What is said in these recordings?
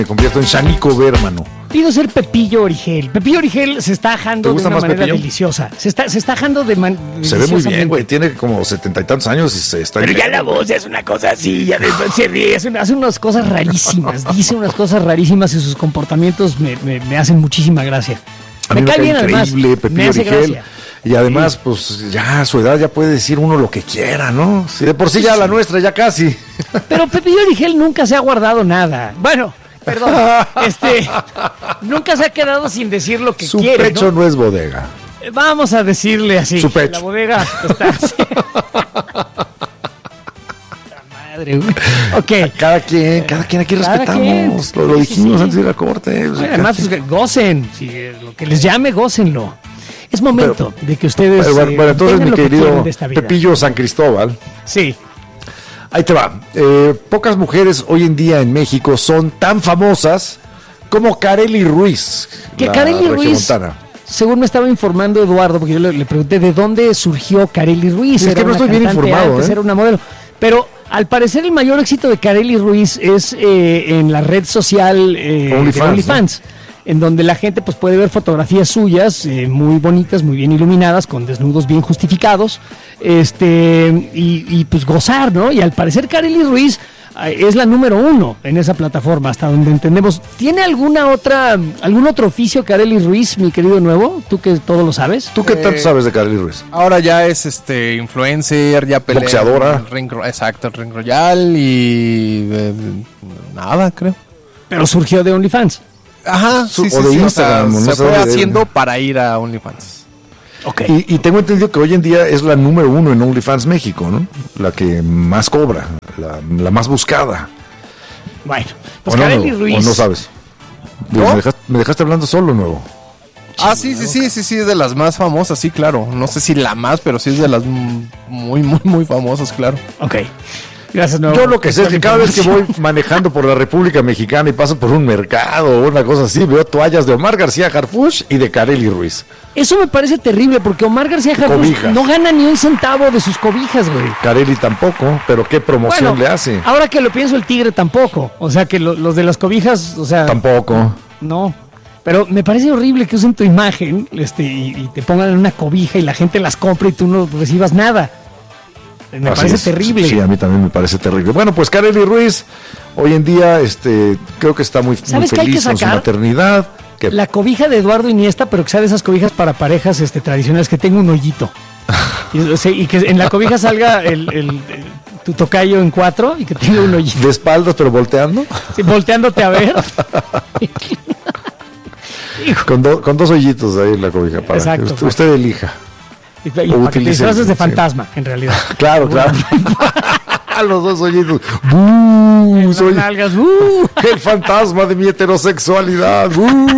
Me convierto en Shanico Bermano. Pido ser Pepillo Origel. Pepillo Origel se está ajando de una manera Pepillo? Deliciosa. Se está ajando Se ve muy bien, güey. Tiene como 70 y tantos años y se está... Pero ya la voz es una cosa así, ya después se ríe, hace unas cosas rarísimas, dice unas cosas rarísimas y sus comportamientos me hacen muchísima gracia. A mí me cae cae bien, además. increíble Pepillo Me hace Origel. gracia. Y además, pues ya a su edad ya puede decir uno lo que quiera, ¿no? Si de por sí ya la nuestra, ya casi. Pero Pepillo Origel nunca se ha guardado nada. Bueno, perdón, nunca se ha quedado sin decir lo que Su quiere, pecho no es bodega. Vamos a decirle así. Su pecho. La bodega está así. Madre, güey. Ok. Cada quien aquí Cada respetamos. quien. Lo Sí, dijimos sí. antes de la corte. O sea, Además, pues, gocen. Si lo que les llame, gócenlo. Es momento de que ustedes. Pero bueno, entonces tengan mi lo que querido quieren de esta vida. Pepillo San Cristóbal. Sí. Ahí te va. Pocas mujeres hoy en día en México son tan famosas como Karely Ruiz. Que la Karely Ruiz, regiomontana. según me estaba informando Eduardo, porque yo le pregunté de dónde surgió Karely Ruiz. Es que no una estoy bien cantante informado, antes, ¿eh? era una modelo. Pero al parecer el mayor éxito de Karely Ruiz es en la red social de OnlyFans, en donde la gente pues puede ver fotografías suyas muy bonitas, muy bien iluminadas, con desnudos bien justificados, y pues gozar, ¿no? Y al parecer Karely Ruiz es la número 1 en esa plataforma, hasta donde entendemos. ¿Tiene algún otro oficio Karely Ruiz, mi querido Nuevo? ¿Tú que todo lo sabes? ¿Tú qué tanto sabes de Karely Ruiz? Ahora ya es influencer, ya pelea. Boxeadora. Exacto, el Ring Royal y nada, creo. Pero surgió de OnlyFans. Ajá, o de Instagram, no se sé fue dónde. haciendo para ir a OnlyFans. Ok. Y tengo entendido que hoy en día es la número 1 en OnlyFans México, ¿no? La que más cobra, la más buscada. Bueno, pues ¿O no, Karely Nuevo? Ruiz. ¿O no sabes? ¿No? Me dejaste hablando solo, Nuevo. Ah, sí, es de las más famosas, sí, claro. No sé si la más, pero sí es de las muy famosas, claro. Ok. Gracias, Nuevo. Yo lo que sé es que cada vez que voy manejando por la República Mexicana y paso por un mercado o una cosa así, veo toallas de Omar García Harfuch y de Karely Ruiz. Eso me parece terrible porque Omar García Harfuch Cobijas. no gana ni un centavo de sus cobijas, güey. Karely tampoco, pero qué promoción le hace. Ahora que lo pienso, el Tigre tampoco. O sea, que los de las cobijas, o sea... Tampoco. No. Pero me parece horrible que usen tu imagen y te pongan en una cobija y la gente las compre y tú no recibas nada. Me Así parece es. terrible. Sí, a mí también me parece terrible. Bueno, pues Karely Ruiz, hoy en día, creo que está muy ¿Sabes qué hay que feliz con su sacar? maternidad. Que La cobija de Eduardo Iniesta, pero que sea de esas cobijas para parejas tradicionales, que tenga un hoyito. Y que en la cobija salga tu tocayo en 4 y que tenga un hoyito. de espaldas, pero volteando. Sí, volteándote a ver. Con 2 hoyitos ahí en la cobija para Exacto, que usted elija. Y para que te utilice- disfraces de sí. fantasma, en realidad. Claro. A los 2 hoyitos. Las Soy nalgas, el fantasma de mi heterosexualidad.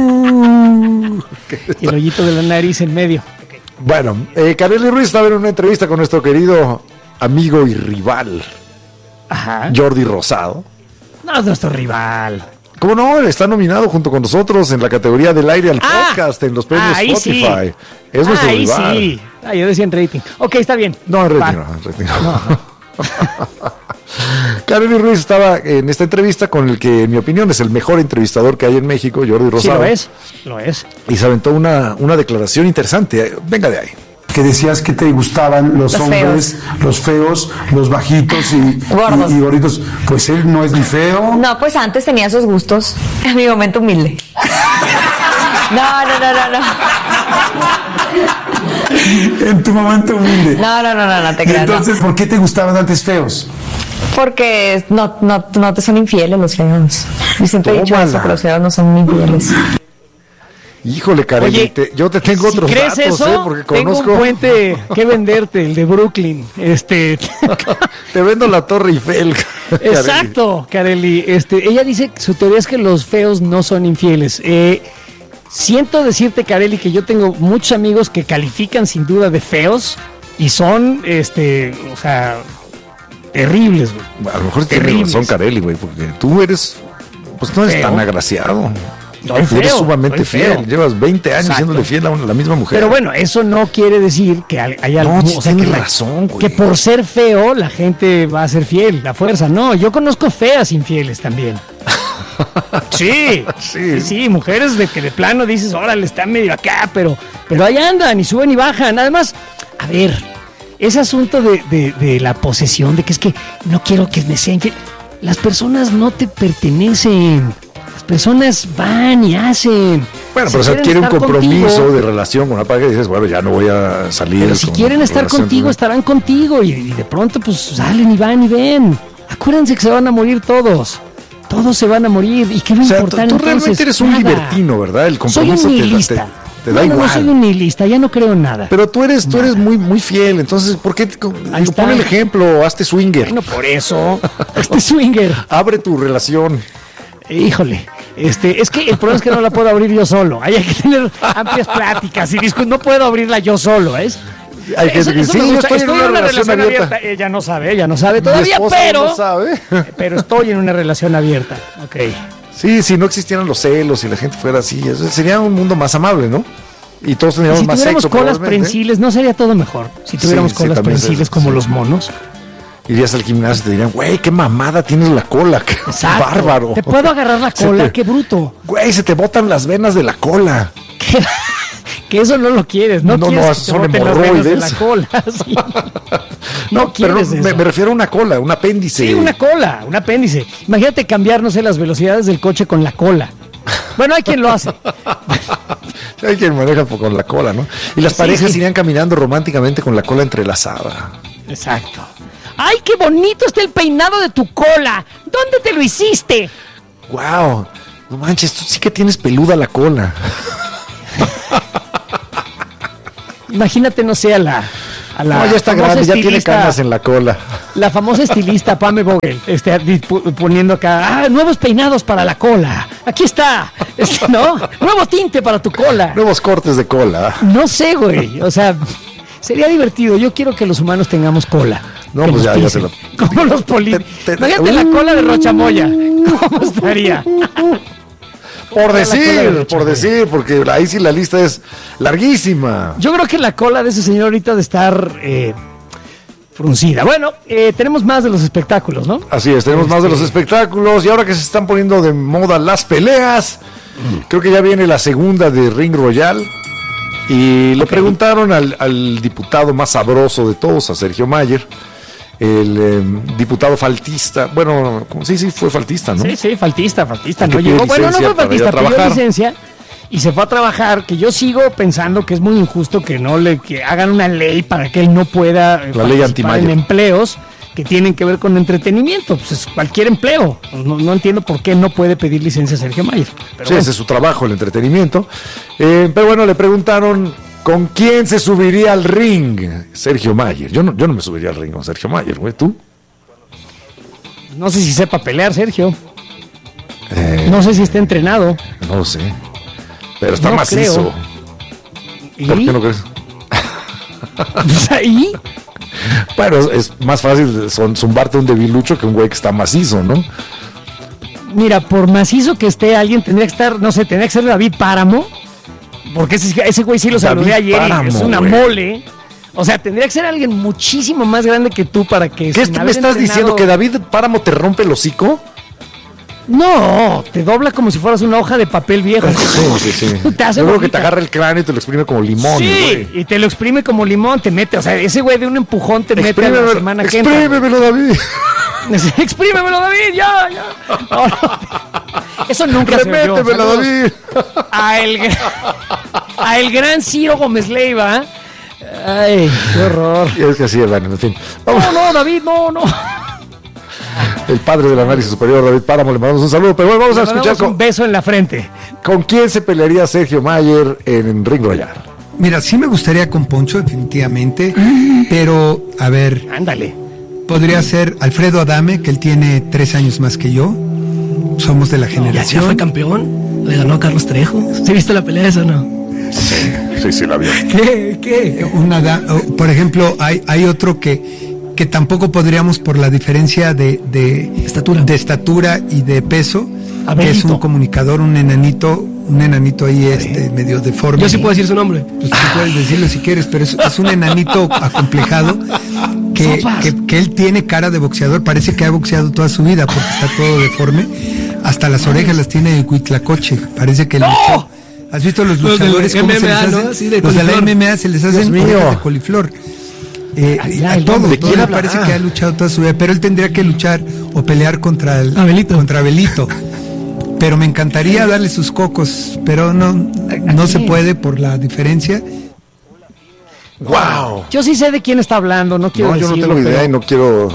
y el hoyito de la nariz en medio. Bueno, Karely Ruiz estaba en una entrevista con nuestro querido amigo y rival, Ajá. Jordi Rosado. No es nuestro rival. ¿Cómo no? Él está nominado junto con nosotros en la categoría del aire al podcast en los premios ahí Spotify. sí. Es nuestro Ahí rival. sí. Yo decía en rating. Ok, está bien. No, en rating Va. no, en rating no. Karely Ruiz estaba en esta entrevista con el que, en mi opinión, es el mejor entrevistador que hay en México, Jordi Sí, Rosado. lo es. Y se aventó una declaración interesante. Venga de ahí. Que decías que te gustaban los hombres, los feos, los bajitos Gordos. y gorditos. Pues él no es ni feo. No, pues antes tenía esos gustos. En mi momento humilde. No. En tu momento humilde. No te Y creas. entonces, ¿por qué te gustaban antes feos? Porque no te son infieles los feos. Yo siempre he dicho Tómala. eso, que los feos no son infieles. Híjole, Karely, Oye, yo te tengo otros si crees datos, eso, porque tengo conozco. un puente que venderte, el de Brooklyn. Te vendo la Torre Eiffel. Karely. Exacto, Karely. Ella dice que su teoría es que los feos no son infieles. Siento decirte, Karely, que yo tengo muchos amigos que califican sin duda de feos y son, o sea, terribles, güey. A lo mejor tiene Terribles. razón, Karely, güey, porque tú eres, pues no eres Feo. tan agraciado. Soy Eres feo, sumamente soy feo. fiel. Llevas 20 años Exacto. siéndole fiel a la misma mujer. Pero bueno, eso no quiere decir que haya No, sí o sea, tienes que razón, güey. que por ser feo la gente va a ser fiel, la fuerza. No, yo conozco feas infieles también. Sí, mujeres de que de plano dices, órale, está medio acá, pero ahí andan y suben y bajan. Además, a ver, ese asunto de la posesión, de que es que no quiero que me sean infiel. Las personas no te pertenecen. Las personas van y hacen. Bueno, pero se adquiere un compromiso de relación con una pareja y dices, bueno, ya no voy a salir. Pero si quieren estar contigo, estarán contigo. Y de pronto, pues salen y van y ven. Acuérdense que se van a morir todos. Todos se van a morir. ¿Y qué me importa? Tú realmente eres un libertino, ¿verdad? El compromiso soy un nihilista. Te da igual. No soy un nihilista, ya no creo en nada. Pero tú eres muy, muy fiel. Entonces, ¿por qué? Pon el ejemplo, hazte swinger. Bueno, por eso. Hazte swinger. Abre tu relación. Híjole. Es que el problema es que no la puedo abrir yo solo. Ahí hay que tener amplias pláticas y no puedo abrirla yo solo, ¿es? Hay gente que sí, estoy en una relación abierta. Ella no sabe todavía, pero estoy en una relación abierta. Ok. Sí, si no existieran los celos y la gente fuera así, eso sería un mundo más amable, ¿no? Y todos tendríamos más sexo. Si tuviéramos colas prensiles, ¿no sería todo mejor? Si tuviéramos colas prensiles como los monos. Irías al gimnasio y te dirían, güey, qué mamada tienes la cola, qué bárbaro. ¿Te puedo agarrar la cola? Qué bruto. Güey, se te botan las venas de la cola. Que eso no lo quieres, no quieres que son te boten las venas de la cola. Sí. No, pero me refiero a una cola, un apéndice. Sí, una cola, un apéndice. Imagínate cambiar, no sé, las velocidades del coche con la cola. Bueno, hay quien lo hace. Hay quien maneja con la cola, ¿no? Y las parejas irían caminando románticamente con la cola entrelazada. Exacto. ¡Ay, qué bonito está el peinado de tu cola! ¿Dónde te lo hiciste? ¡Guau! No manches, tú sí que tienes peluda la cola. Imagínate, no sé, a la no, ya está grande, ya tiene canas en la cola. La famosa estilista Pame Vogel, poniendo acá, nuevos peinados para la cola. Aquí está, ¿no? Nuevo tinte para tu cola. Nuevos cortes de cola. No sé, güey, o sea, sería divertido. Yo quiero que los humanos tengamos cola. No, pues ya se lo... Como los políticos. Imagínate la cola de Rochamoya. ¿Cómo estaría? Por decir, porque ahí sí la lista es larguísima. Yo creo que la cola de ese señor ahorita de estar fruncida. Bueno, tenemos más de los espectáculos, ¿no? Así es, tenemos más de los espectáculos. Y ahora que se están poniendo de moda las peleas, creo que ya viene la segunda de Ring Royal. Y le preguntaron al diputado más sabroso de todos, a Sergio Mayer, el diputado faltista, bueno, sí, fue faltista, ¿no? Sí, faltista, no llegó, bueno, no fue faltista, pidió licencia y se fue a trabajar, que yo sigo pensando que es muy injusto que que hagan una ley para que él no pueda participar en empleos que tienen que ver con entretenimiento, pues es cualquier empleo, no entiendo por qué no puede pedir licencia a Sergio Mayer. Pero sí, ese es su trabajo, el entretenimiento, pero bueno, le preguntaron ¿con quién se subiría al ring Sergio Mayer? Yo no me subiría al ring con Sergio Mayer, güey, ¿tú? No sé si sepa pelear, Sergio. No sé si está entrenado. No lo sé. Pero está macizo. ¿Por qué no crees? Pues ahí. Bueno, es más fácil zumbarte un debilucho que un güey que está macizo, ¿no? Mira, por macizo que esté alguien, tendría que estar, no sé, tendría que ser David Páramo. Porque ese güey sí lo saludé ayer Páramo, y es una mole. O sea, tendría que ser alguien muchísimo más grande que tú para que... ¿Qué me estás diciendo? ¿Que David Páramo te rompe el hocico? No, te dobla como si fueras una hoja de papel viejo. Sí. Yo creo que te agarra el cráneo y te lo exprime como limón. Sí, y te lo exprime como limón, te mete. O sea, ese güey de un empujón te mete a la semana que entra. Exprímemelo, David. Exprímemelo, David, ya. No. Eso nunca se vio. Métemelo, David. A el gran Ciro Gómez Leiva. Ay, qué horror. Y es que así, bueno, en fin. Vamos. No, David, no. El padre del análisis superior, David Páramo, le mandamos un saludo, pero bueno, vamos a escuchar un beso en la frente. ¿Con quién se pelearía Sergio Mayer en Ring Royal? Mira, sí me gustaría con Poncho, definitivamente, pero, a ver... Ándale. Podría ser Alfredo Adame, que él tiene 3 años más que yo. Somos de la generación. ¿Ya fue campeón? ¿Le ganó a Carlos Trejo? ¿Sí viste la pelea esa o no? Sí, la vi. ¿Qué? Por ejemplo, hay otro que tampoco podríamos por la diferencia de estatura y de peso, que es un comunicador, un enanito ahí medio deforme. Yo sí puedo decir su nombre. Pues tú puedes decirlo si quieres, pero es un enanito acomplejado que él tiene cara de boxeador, parece que ha boxeado toda su vida porque está todo deforme. hasta las orejas las tiene de Huitlacoche. Parece que luchó. ¿Has visto los luchadores cómo se les hacen? Los de la MMA se les hacen orejas de coliflor. A todos me parece que ha luchado toda su vida, pero él tendría que luchar o pelear contra Abelito. Pero me encantaría darle sus cocos, pero no se puede por la diferencia. ¡Wow! Yo sí sé de quién está hablando, no quiero decirlo. Yo no tengo idea y no quiero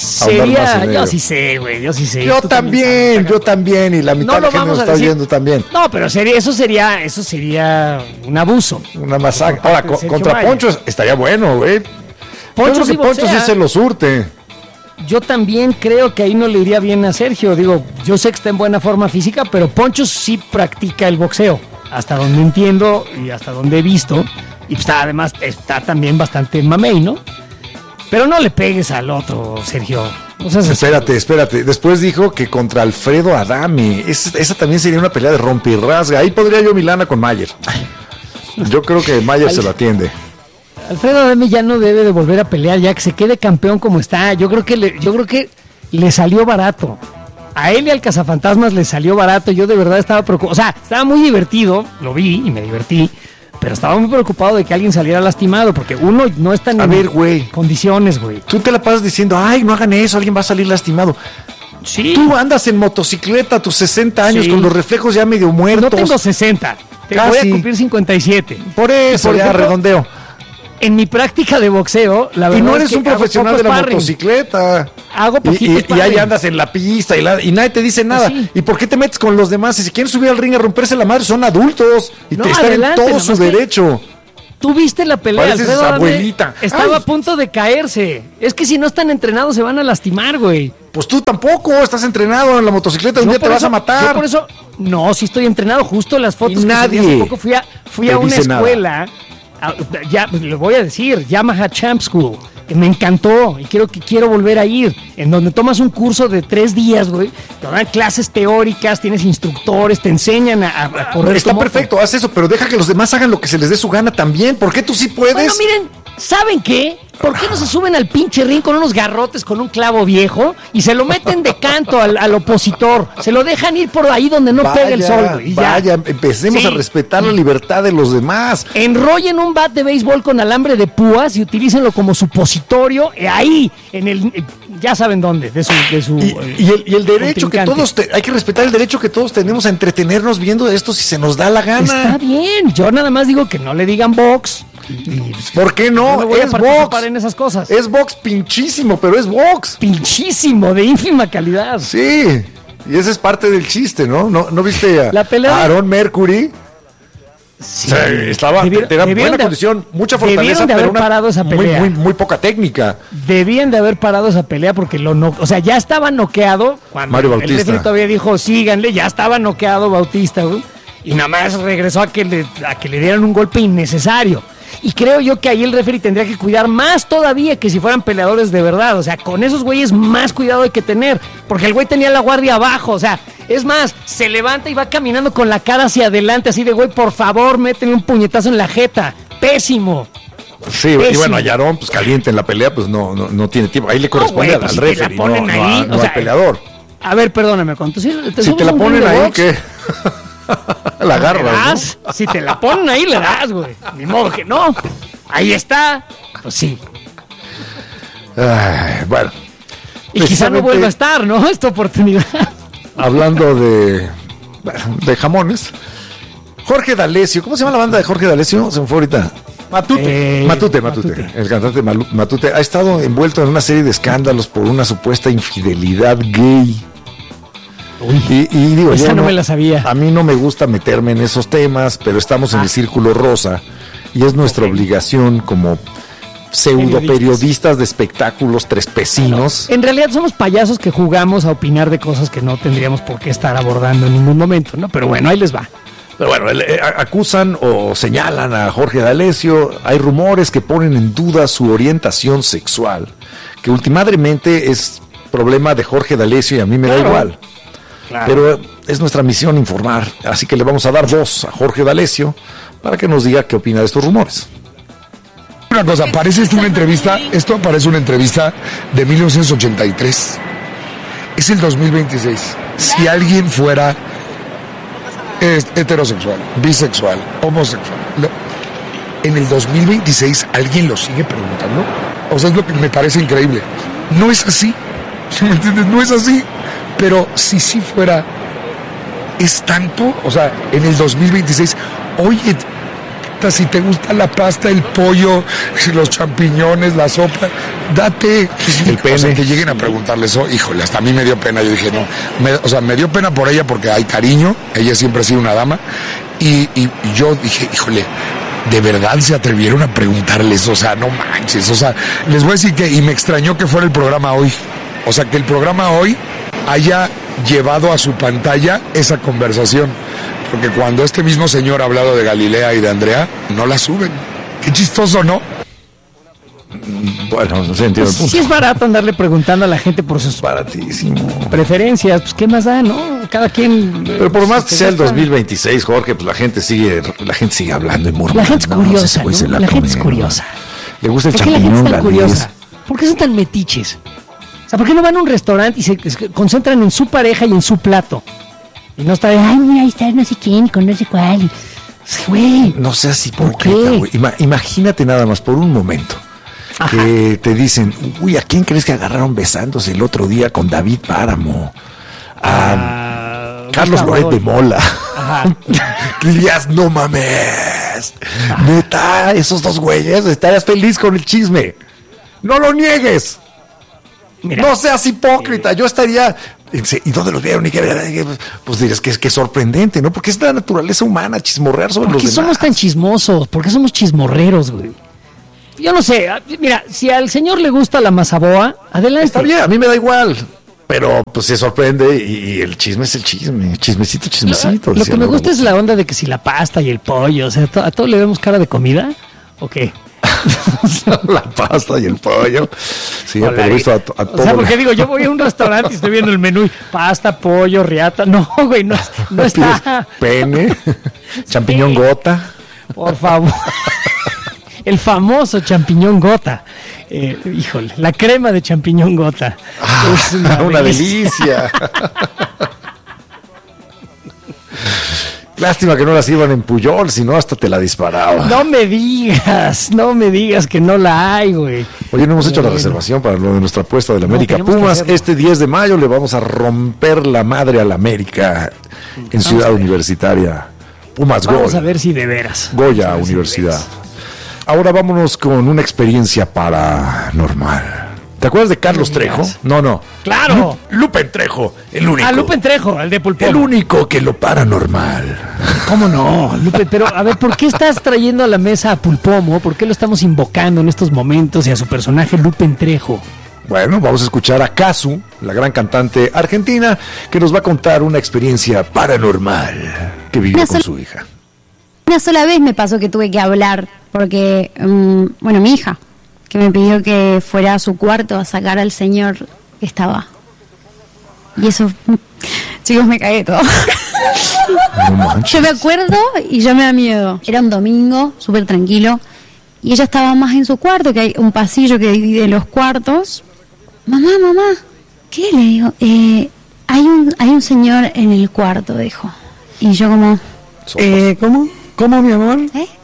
yo sí sé, güey, yo sí sé. Yo también, y la mitad de la gente nos está oyendo también. No, pero eso sería un abuso. Una masacre. Ahora, contra Poncho estaría bueno, güey. Poncho sí se lo surte. Yo también creo que ahí no le iría bien a Sergio. Digo, yo sé que está en buena forma física, pero Poncho sí practica el boxeo. Hasta donde entiendo y hasta donde he visto. Y además está también bastante mamey, ¿no? Pero no le pegues al otro, Sergio. O sea, espérate. Después dijo que contra Alfredo Adame. Esa también sería una pelea de rompe y rasga. Ahí podría yo Milana con Mayer. Yo creo que Mayer se lo atiende. Alfredo Adame ya no debe de volver a pelear, ya que se quede campeón como está. Yo creo que le salió barato. A él y al Cazafantasmas le salió barato. Yo de verdad estaba preocupado. O sea, estaba muy divertido. Lo vi y me divertí. Pero estaba muy preocupado de que alguien saliera lastimado. Porque uno no está en condiciones, güey. Tú te la pasas diciendo, ay, no hagan eso, alguien va a salir lastimado. Sí. Tú andas en motocicleta a tus 60 años con los reflejos ya medio muertos. No tengo 60. Voy a cumplir 57. Por eso, ya redondeo. En mi práctica de boxeo, la verdad. Y no eres un profesional de la motocicleta. Hago poquito y ahí andas en la pista y nadie te dice nada. Sí. ¿Y por qué te metes con los demás? Y si quieren subir al ring a romperse la madre, son adultos y te están en todo su derecho. Tú viste la pelea. Pareces abuelita. Estaba a punto de caerse. Es que si no están entrenados se van a lastimar, güey. Pues tú tampoco estás entrenado en la motocicleta. Un día te vas a matar. Yo por eso, no, sí estoy entrenado. Justo las fotos que subí hace poco fui a una escuela. Ya le voy a decir, Yamaha Champ School, que me encantó y quiero volver a ir, en donde tomas un curso de 3 días, güey, te dan clases teóricas, tienes instructores, te enseñan a correr. Está perfecto, haz eso, pero deja que los demás hagan lo que se les dé su gana también. ¿Por qué tú sí puedes? Bueno, miren, ¿saben qué? ¿Por qué no se suben al pinche ring con unos garrotes con un clavo viejo y se lo meten de canto al opositor? Se lo dejan ir por ahí donde no pega el sol, güey. Empecemos a respetar la libertad de los demás. Enrollen un bat de béisbol con alambre de púas y utilícenlo como supositorio ahí, en el... Ya saben dónde, de su y el derecho que todos hay que respetar el derecho que todos tenemos a entretenernos viendo esto si se nos da la gana. Está bien, yo nada más digo que no le digan box. ¿Por qué no? Voy es a box en esas cosas. Es box pinchísimo, pero es box. Pinchísimo, de ínfima calidad. Sí, y esa es parte del chiste, ¿no? ¿No viste a Aaron Mercury? Sí. O sea, tenía buena condición, mucha fortaleza, pero muy poca técnica. Debían de haber parado esa pelea porque ya estaba noqueado cuando Mario Bautista. El referee todavía dijo síganle, ya estaba noqueado Bautista, güey, y nada más regresó a que le dieran un golpe innecesario. Y creo yo que ahí el referee tendría que cuidar más todavía que si fueran peleadores de verdad. O sea, con esos güeyes más cuidado hay que tener. Porque el güey tenía la guardia abajo. O sea, es más, se levanta y va caminando con la cara hacia adelante. Así de, güey, por favor, méteme un puñetazo en la jeta. Pésimo. Sí, y bueno, a Yaron, pues caliente en la pelea, pues no tiene tiempo. Ahí le corresponde al referee, no al peleador. A ver, perdóname, ¿cuánto? Si te la ponen ahí, ¿qué? La agarras, ¿no? Si te la ponen ahí, le das, güey. Ni modo que no. Ahí está. Pues sí. Bueno. Y quizá no vuelva a estar, ¿no? Esta oportunidad. Hablando de jamones. Jorge D'Alessio. ¿Cómo se llama la banda de Jorge D'Alessio? Se me fue ahorita. Matute. El cantante Matute ha estado envuelto en una serie de escándalos por una supuesta infidelidad gay. Uy, y digo, esa no me la sabía. A mí no me gusta meterme en esos temas, pero estamos en el círculo rosa y es nuestra obligación como pseudo periodistas de espectáculos trespecinos. En realidad somos payasos que jugamos a opinar de cosas que no tendríamos por qué estar abordando en ningún momento, ¿no? Pero bueno, ahí les va. Pero bueno, acusan o señalan a Jorge D'Alessio. Hay rumores que ponen en duda su orientación sexual, que últimamente es problema de Jorge D'Alessio y a mí me da igual. Claro. Pero es nuestra misión informar, así que le vamos a dar voz a Jorge D'Alessio para que nos diga qué opina de estos rumores. Una cosa, esto parece una entrevista de 1983. es el 2026. Si alguien fuera heterosexual, bisexual, homosexual, en el 2026 alguien lo sigue preguntando. O sea, es lo que me parece increíble. No es así, ¿me entiendes? No es así. Pero si sí fuera, es tanto, o sea, en el 2026, oye, si te gusta la pasta, el pollo, los champiñones, la sopa, date el pene. O sea, que lleguen a preguntarle eso, híjole, hasta a mí me dio pena. Yo dije, no, me dio pena por ella porque hay cariño, ella siempre ha sido una dama, y yo dije, híjole, de verdad se atrevieron a preguntarles, o sea, no manches, o sea, les voy a decir que, y me extrañó que fuera el programa hoy, o sea, que el programa hoy haya llevado a su pantalla esa conversación. Porque cuando este mismo señor ha hablado de Galilea y de Andrea, no la suben. Qué chistoso, ¿no? Bueno, no sé, entiendo el punto. Sí es barato andarle preguntando a la gente por sus preferencias. Pues, ¿qué más da, no? Cada quien... Pero por más que sea el 2026, Jorge, pues la gente sigue hablando y murmurando. La gente es curiosa, ¿no? La gente es curiosa. Le gusta el champiñón. ¿Por qué la gente es tan curiosa? ¿Por ¿Por qué son tan metiches? O sea, ¿por qué no van a un restaurante y se concentran en su pareja y en su plato? Y no está de, ay, mira, ahí está no sé quién, con no sé cuál. Güey. No seas hipócrita, güey. Imagínate nada más por un momento. Ajá. Que te dicen, uy, ¿a quién crees que agarraron besándose el otro día con David Páramo? A Carlos Loret de Mola. Ajá. Dirías, no mames. Ajá. Neta, esos dos güeyes, estarías feliz con el chisme. No lo niegues. Mira, no seas hipócrita. Yo estaría... ¿Y dónde los vieron? Pues dirías que es sorprendente, ¿no? Porque es la naturaleza humana chismorrear sobre los demás. ¿Por qué somos tan chismosos? ¿Por qué somos chismorreros, güey? Yo no sé. Mira, si al señor le gusta la mazaboa, adelante. Está bien, a mí me da igual. Pero pues se sorprende y el chisme es el chisme. Chismecito. Lo que me gusta es la onda de que si la pasta y el pollo, o sea, ¿a todo le vemos cara de comida? ¿O qué? La pasta y el pollo. Sí, por lo visto a todo. O sea, porque digo, yo voy a un restaurante y estoy viendo el menú y pasta, pollo, riata. No, güey, no está. Pene, champiñón gota. Por favor. El famoso champiñón gota. Híjole, la crema de champiñón gota. Es una delicia. Lástima que no la sirvan en Puyol, si no hasta te la disparaba. No me digas que no la hay, güey. Oye, no hemos hecho la reservación para lo de nuestra apuesta del América Pumas. Este 10 de mayo le vamos a romper la madre a la América en Ciudad Universitaria. Pumas Gol. Vamos a ver si de veras. Goya Universidad. Ahora vámonos con una experiencia paranormal. ¿Te acuerdas de Carlos Trejo? No. ¡Claro! Lupen Trejo, el único. Lupen Trejo, el de Pulpón. El único que lo paranormal. ¿Cómo no? Lupe, pero a ver, ¿por qué estás trayendo a la mesa a Pulpomo? ¿Por qué lo estamos invocando en estos momentos y a su personaje Lupen Trejo? Bueno, vamos a escuchar a Casu, la gran cantante argentina, que nos va a contar una experiencia paranormal que vivió con su hija. Una sola vez me pasó que tuve que hablar, porque, mi hija, que me pidió que fuera a su cuarto a sacar al señor que estaba. Y eso, chicos, me cagué todo. No yo me acuerdo y ya me da miedo. Era un domingo, súper tranquilo, y ella estaba más en su cuarto, que hay un pasillo que divide los cuartos. Mamá, ¿qué? Le digo, hay un señor en el cuarto, dijo. Y yo como... ¿Cómo, mi amor?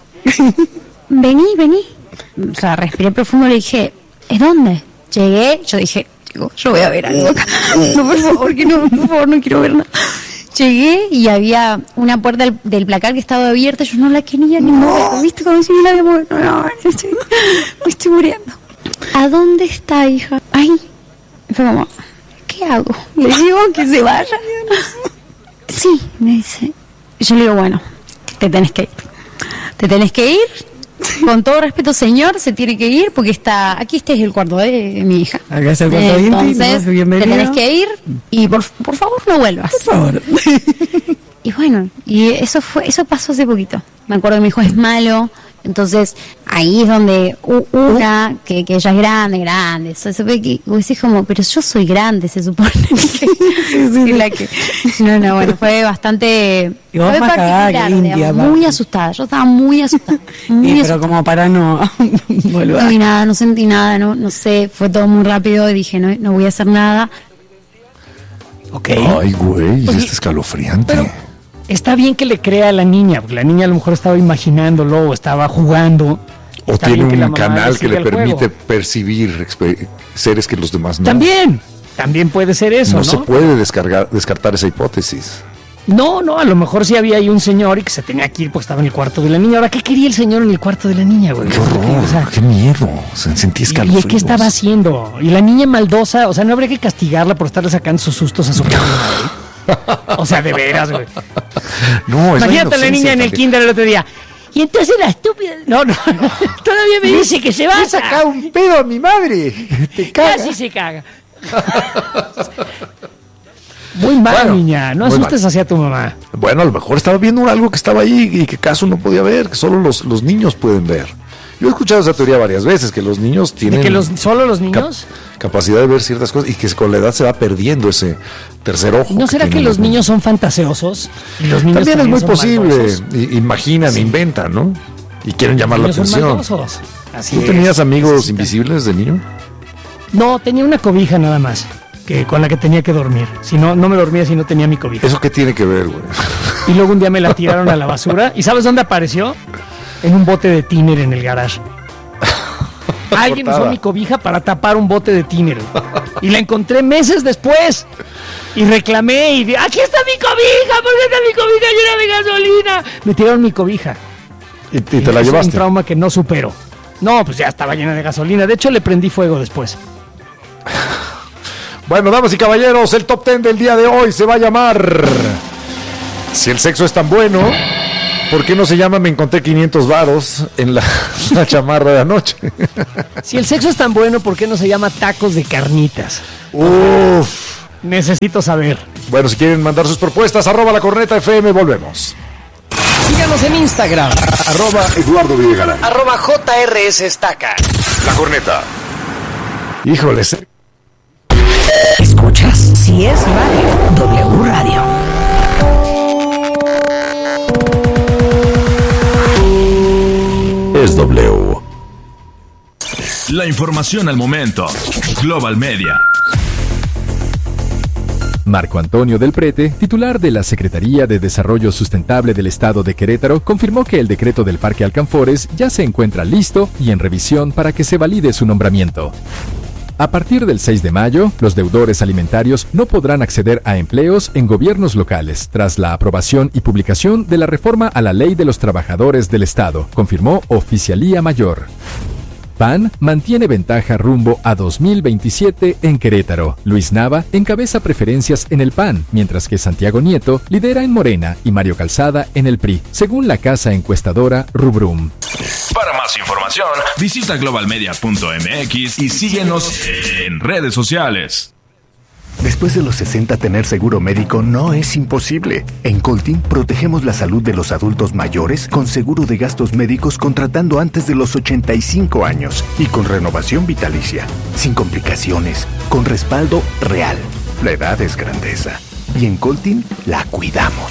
Vení. O sea, respiré profundo y le dije, ¿es dónde? Llegué, yo dije, yo voy a ver algo acá. No, por favor, no quiero ver nada. Llegué y había una puerta del placar que estaba abierta, yo no la quería ni mover, ¿viste? Como si no la había movido. No, me estoy muriendo. ¿A dónde está, hija? Ay, fue como, ¿qué hago? Le digo que se vaya. Sí, me dice. Yo le digo, bueno, te tenés que ir. Con todo respeto, señor, se tiene que ir porque aquí este es el cuarto de mi hija. Acá es el cuarto de entonces, te tenés que ir y por favor no vuelvas. Por favor. Y bueno, y eso pasó hace poquito. Me acuerdo que mi hijo es malo, entonces ahí es donde una, que ella es grande, eso se ve que vos decís como, pero yo soy grande, se supone. Sí. La que, no, bueno, fue bastante... Fue particular, muy asustada, yo estaba muy asustada. Pero como para no volver. No vi nada, no sentí nada, no sé, fue todo muy rápido y dije, no voy a hacer nada. ¿Ok? Ay, güey, Oye, este escalofriante. Pero está bien que le crea a la niña, porque la niña a lo mejor estaba imaginándolo o estaba jugando. O Está tiene bien que la un mamá canal que siga le el permite juego. percibir seres que los demás no. También puede ser eso, ¿no? No se puede descartar esa hipótesis. No, a lo mejor sí había ahí un señor y que se tenía que ir porque estaba en el cuarto de la niña. Ahora, ¿qué quería el señor en el cuarto de la niña, güey? Qué horror, O sea, qué miedo. Sentí escalofríos. ¿y qué estaba haciendo? Y la niña maldosa, o sea, no habría que castigarla por estarle sacando sus sustos a su madre. O sea, de veras, güey. No, imagínate a la niña en el kinder el otro día. Y entonces la estúpida... No, todavía me dice que se va a sacar un pedo a mi madre. Te caga. Casi se caga. Muy mal, niña. No asustes así a tu mamá. Bueno, a lo mejor estaba viendo algo que estaba ahí y que Casu no podía ver, que solo los niños pueden ver. Yo he escuchado esa teoría varias veces, que los niños tienen... ¿De que solo los niños? Capacidad de ver ciertas cosas y que con la edad se va perdiendo ese tercer ojo. ¿No será que los niños son fantaseosos? Y los niños también es muy son posible. maldosos. Imaginan, inventan, ¿no? Y quieren llamar la Los niños son atención. maldosos. Así ¿Tú es. tenías amigos invisibles de niño? No, tenía una cobija nada más, con la que tenía que dormir. Si no, no me dormía si no tenía mi cobija. ¿Eso qué tiene que ver, güey? Y luego un día me la tiraron a la basura. ¿Y sabes dónde apareció? En un bote de tiner en el garage. Alguien usó mi cobija para tapar un bote de tiner. Y la encontré meses después. Y reclamé y dije, ¡aquí está mi cobija! ¿Por qué está mi cobija llena de gasolina? Me tiraron mi cobija. ¿Y te la Es llevaste? un trauma que no supero. No, pues ya estaba llena de gasolina. De hecho, le prendí fuego después. Bueno, damas y caballeros, el top 10 del día de hoy se va a llamar... Si el sexo es tan bueno, ¿por qué no se llama Me encontré 500 varos en la chamarra de anoche? Si el sexo es tan bueno, ¿por qué no se llama tacos de carnitas? Uf. Necesito saber. Bueno, si quieren mandar sus propuestas, @lacorneta_fm, volvemos. Síganos en Instagram. @Eduardo Villegaray. @JRSestaca. La Corneta. Híjoles. Escuchas. Si es radio. W Radio. Es W. La información al momento. Global Media. Marco Antonio del Prete, titular de la Secretaría de Desarrollo Sustentable del Estado de Querétaro, confirmó que el decreto del Parque Alcanfores ya se encuentra listo y en revisión para que se valide su nombramiento. A partir del 6 de mayo, los deudores alimentarios no podrán acceder a empleos en gobiernos locales, tras la aprobación y publicación de la reforma a la Ley de los Trabajadores del Estado, confirmó Oficialía Mayor. PAN mantiene ventaja rumbo a 2027 en Querétaro. Luis Nava encabeza preferencias en el PAN, mientras que Santiago Nieto lidera en Morena y Mario Calzada en el PRI, según la casa encuestadora Rubrum. Para más información, visita globalmedia.mx y síguenos en redes sociales. Después de los 60, tener seguro médico no es imposible. En Coltin protegemos la salud de los adultos mayores con seguro de gastos médicos contratando antes de los 85 años y con renovación vitalicia, sin complicaciones, con respaldo real. La edad es grandeza y en Coltin la cuidamos.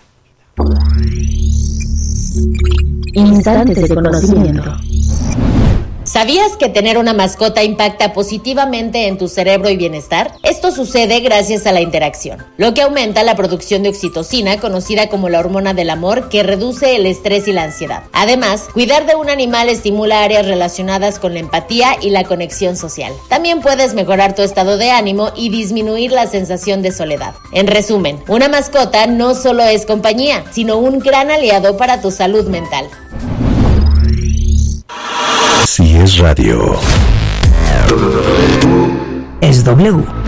Instantes de conocimiento. ¿Sabías que tener una mascota impacta positivamente en tu cerebro y bienestar? Esto sucede gracias a la interacción, lo que aumenta la producción de oxitocina, conocida como la hormona del amor, que reduce el estrés y la ansiedad. Además, cuidar de un animal estimula áreas relacionadas con la empatía y la conexión social. También puedes mejorar tu estado de ánimo y disminuir la sensación de soledad. En resumen, una mascota no solo es compañía, sino un gran aliado para tu salud mental. Si es radio. Es W.